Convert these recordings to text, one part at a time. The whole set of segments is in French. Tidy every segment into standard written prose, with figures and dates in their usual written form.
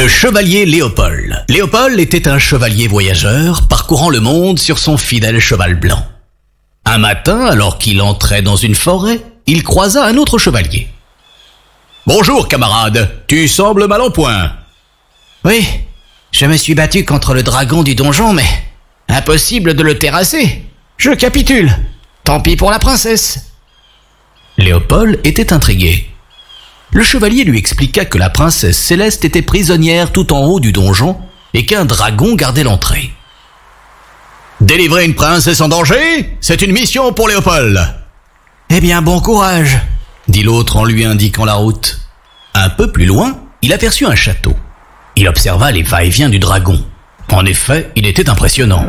Le chevalier Léopold. Léopold était un chevalier voyageur parcourant le monde sur son fidèle cheval blanc. Un matin, alors qu'il entrait dans une forêt, il croisa un autre chevalier. « Bonjour, camarade, tu sembles mal en point. »« Oui, je me suis battu contre le dragon du donjon, mais impossible de le terrasser. Je capitule. Tant pis pour la princesse. » Léopold était intrigué. Le chevalier lui expliqua que la princesse Céleste était prisonnière tout en haut du donjon et qu'un dragon gardait l'entrée. « Délivrer une princesse en danger, c'est une mission pour Léopold. »« Eh bien, bon courage, » dit l'autre en lui indiquant la route. Un peu plus loin, il aperçut un château. Il observa les va-et-vient du dragon. En effet, il était impressionnant.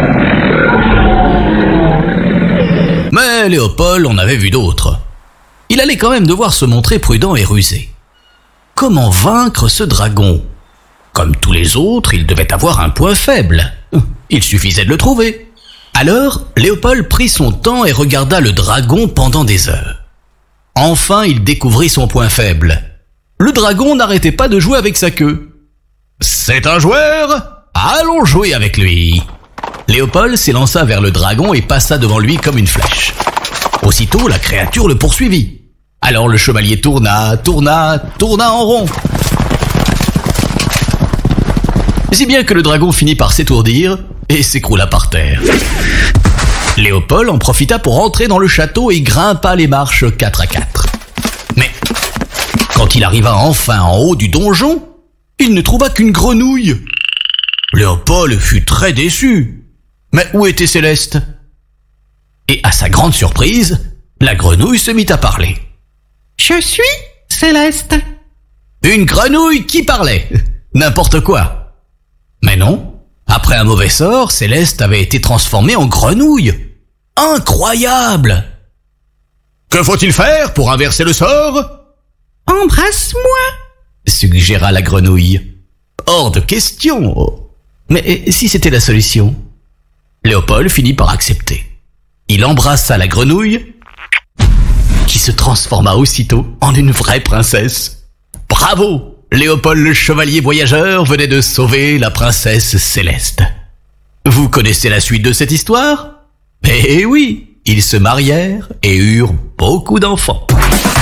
Mais Léopold en avait vu d'autres. Il allait quand même devoir se montrer prudent et rusé. Comment vaincre ce dragon ? Comme tous les autres, il devait avoir un point faible. Il suffisait de le trouver. Alors, Léopold prit son temps et regarda le dragon pendant des heures. Enfin, il découvrit son point faible. Le dragon n'arrêtait pas de jouer avec sa queue. « C'est un joueur ? Allons jouer avec lui !» Léopold s'élança vers le dragon et passa devant lui comme une flèche. Aussitôt, la créature le poursuivit. Alors le chevalier tourna en rond. Si bien que le dragon finit par s'étourdir et s'écroula par terre. Léopold en profita pour entrer dans le château et grimpa les marches 4 à 4. Mais quand il arriva enfin en haut du donjon, il ne trouva qu'une grenouille. Léopold fut très déçu. Mais où était Céleste ? Et à sa grande surprise, la grenouille se mit à parler. « Je suis Céleste. » Une grenouille qui parlait. N'importe quoi. Mais non, après un mauvais sort, Céleste avait été transformée en grenouille. Incroyable ! Que faut-il faire pour inverser le sort ? Embrasse-moi, suggéra la grenouille. Hors de question. Mais si c'était la solution ? Léopold finit par accepter. Il embrassa la grenouille, qui se transforma aussitôt en une vraie princesse. Bravo ! Léopold le chevalier voyageur venait de sauver la princesse Céleste. Vous connaissez la suite de cette histoire ? Eh oui, ils se marièrent et eurent beaucoup d'enfants.